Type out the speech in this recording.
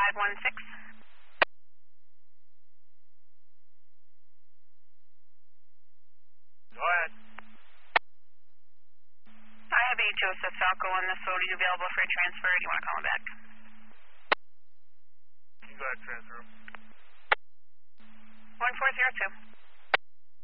Go ahead. I have a Joseph Falco on this phone. Are you available for a transfer, or do you want to call him back? You can go ahead and transfer him. 1402.